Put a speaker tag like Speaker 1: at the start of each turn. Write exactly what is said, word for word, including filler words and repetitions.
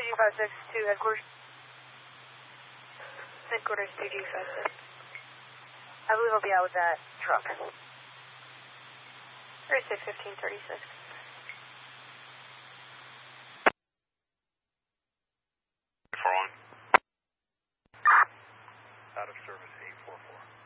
Speaker 1: G five six to headquarters. Headquarters two G five six. I believe I'll be out with that truck. thirty-six fifteen thirty-six.
Speaker 2: four one. Out of service eight four four.